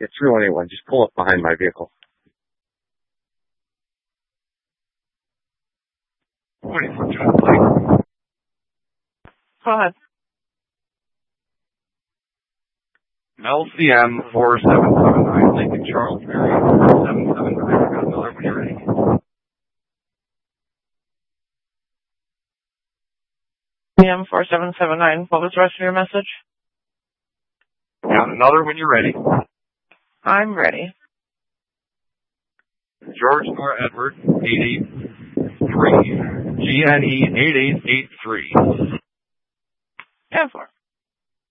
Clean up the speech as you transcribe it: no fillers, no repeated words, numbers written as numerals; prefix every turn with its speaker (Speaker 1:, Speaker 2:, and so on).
Speaker 1: It's 3181. Just pull up behind my vehicle.
Speaker 2: 20 John Blake.
Speaker 3: Go ahead.
Speaker 2: LCM 4779, Lincoln Charles Mary 4779. Got another when you're ready.
Speaker 3: LCM 4779. What was the rest of your message?
Speaker 2: Got another when you're ready.
Speaker 3: I'm ready.
Speaker 2: George Nor Edward 883. GNE 8883.
Speaker 3: 10-4.